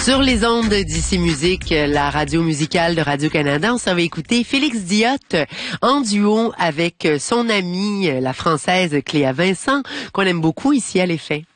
Sur les ondes d'Ici Musique, la radio musicale de Radio-Canada, on s'en va écouter Félix Diot en duo avec son amie, la française Cléa Vincent, qu'on aime beaucoup ici à l'Effet.